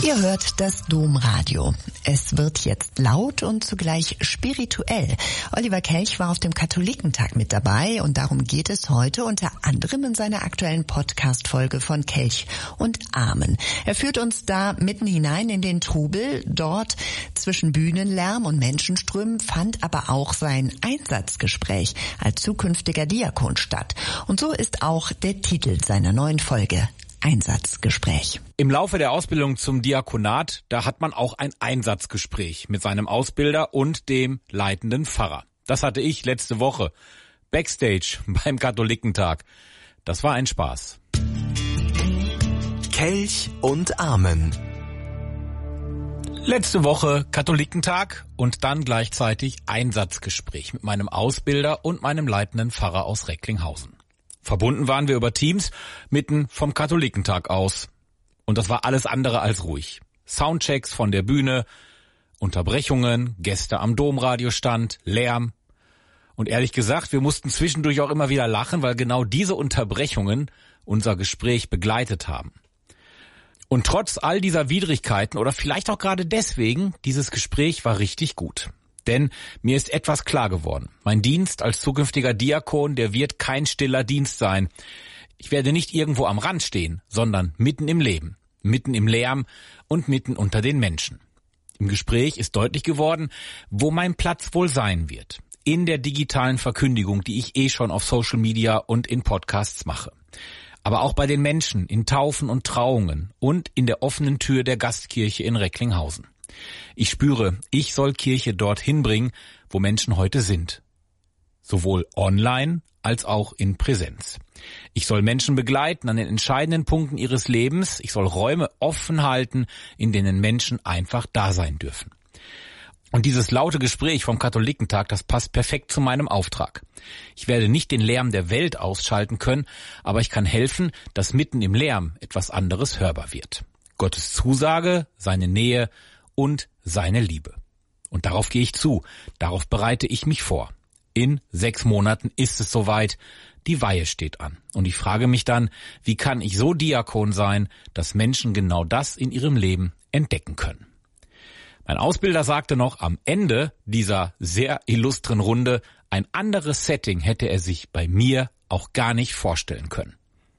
Ihr hört das Domradio. Es wird jetzt laut und zugleich spirituell. Oliver Kelch war auf dem Katholikentag mit dabei und darum geht es heute unter anderem in seiner aktuellen Podcast-Folge von Kelch und Amen. Er führt uns da mitten hinein in den Trubel. Dort zwischen Bühnenlärm und Menschenströmen fand aber auch sein Einsatzgespräch als zukünftiger Diakon statt. Und so ist auch der Titel seiner neuen Folge: Einsatzgespräch. Im Laufe der Ausbildung zum Diakonat, da hat man auch ein Einsatzgespräch mit seinem Ausbilder und dem leitenden Pfarrer. Das hatte ich letzte Woche backstage beim Katholikentag. Das war ein Spaß. Kelch und Amen. Letzte Woche Katholikentag und dann gleichzeitig Einsatzgespräch mit meinem Ausbilder und meinem leitenden Pfarrer aus Recklinghausen. Verbunden waren wir über Teams mitten vom Katholikentag aus. Und das war alles andere als ruhig. Soundchecks von der Bühne, Unterbrechungen, Gäste am Domradiostand, Lärm. Und ehrlich gesagt, wir mussten zwischendurch auch immer wieder lachen, weil genau diese Unterbrechungen unser Gespräch begleitet haben. Und trotz all dieser Widrigkeiten oder vielleicht auch gerade deswegen, dieses Gespräch war richtig gut. Denn mir ist etwas klar geworden. Mein Dienst als zukünftiger Diakon, der wird kein stiller Dienst sein. Ich werde nicht irgendwo am Rand stehen, sondern mitten im Leben, mitten im Lärm und mitten unter den Menschen. Im Gespräch ist deutlich geworden, wo mein Platz wohl sein wird. In der digitalen Verkündigung, die ich schon auf Social Media und in Podcasts mache. Aber auch bei den Menschen, in Taufen und Trauungen und in der offenen Tür der Gastkirche in Recklinghausen. Ich spüre, ich soll Kirche dorthin bringen, wo Menschen heute sind. Sowohl online als auch in Präsenz. Ich soll Menschen begleiten an den entscheidenden Punkten ihres Lebens. Ich soll Räume offen halten, in denen Menschen einfach da sein dürfen. Und dieses laute Gespräch vom Katholikentag, das passt perfekt zu meinem Auftrag. Ich werde nicht den Lärm der Welt ausschalten können, aber ich kann helfen, dass mitten im Lärm etwas anderes hörbar wird. Gottes Zusage, seine Nähe und seine Liebe. Und darauf gehe ich zu, darauf bereite ich mich vor. In 6 Monaten ist es soweit, die Weihe steht an. Und ich frage mich dann, wie kann ich so Diakon sein, dass Menschen genau das in ihrem Leben entdecken können. Mein Ausbilder sagte noch, am Ende dieser sehr illustren Runde, ein anderes Setting hätte er sich bei mir auch gar nicht vorstellen können.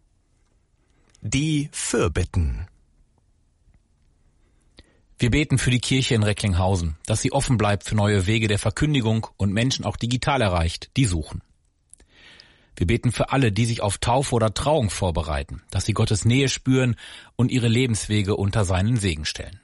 Die Fürbitten. Wir beten für die Kirche in Recklinghausen, dass sie offen bleibt für neue Wege der Verkündigung und Menschen auch digital erreicht, die suchen. Wir beten für alle, die sich auf Taufe oder Trauung vorbereiten, dass sie Gottes Nähe spüren und ihre Lebenswege unter seinen Segen stellen.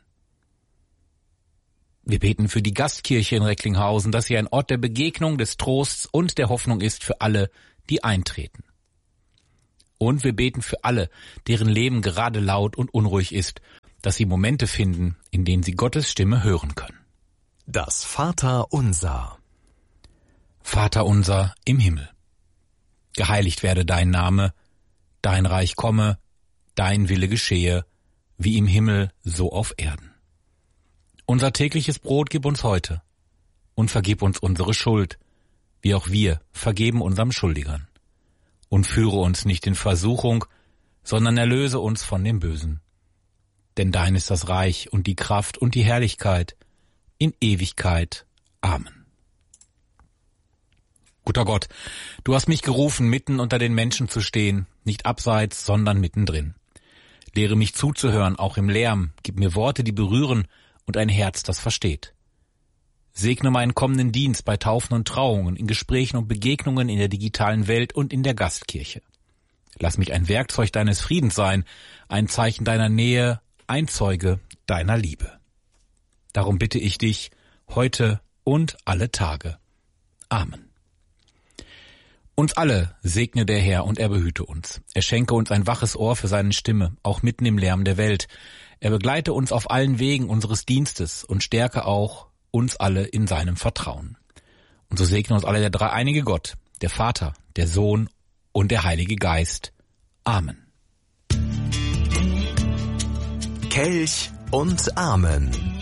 Wir beten für die Gastkirche in Recklinghausen, dass sie ein Ort der Begegnung, des Trosts und der Hoffnung ist für alle, die eintreten. Und wir beten für alle, deren Leben gerade laut und unruhig ist, dass sie Momente finden, in denen sie Gottes Stimme hören können. Das Vaterunser. Vater unser im Himmel. Geheiligt werde dein Name, dein Reich komme, dein Wille geschehe, wie im Himmel, so auf Erden. Unser tägliches Brot gib uns heute und vergib uns unsere Schuld, wie auch wir vergeben unserem Schuldigern. Und führe uns nicht in Versuchung, sondern erlöse uns von dem Bösen. Denn dein ist das Reich und die Kraft und die Herrlichkeit in Ewigkeit. Amen. Guter Gott, du hast mich gerufen, mitten unter den Menschen zu stehen, nicht abseits, sondern mittendrin. Lehre mich zuzuhören, auch im Lärm, gib mir Worte, die berühren und ein Herz, das versteht. Segne meinen kommenden Dienst bei Taufen und Trauungen, in Gesprächen und Begegnungen in der digitalen Welt und in der Gastkirche. Lass mich ein Werkzeug deines Friedens sein, ein Zeichen deiner Nähe, ein Zeuge deiner Liebe. Darum bitte ich dich, heute und alle Tage. Amen. Uns alle segne der Herr und er behüte uns. Er schenke uns ein waches Ohr für seine Stimme, auch mitten im Lärm der Welt. Er begleite uns auf allen Wegen unseres Dienstes und stärke auch uns alle in seinem Vertrauen. Und so segne uns alle der dreieinige Gott, der Vater, der Sohn und der Heilige Geist. Amen. Kelch und Amen.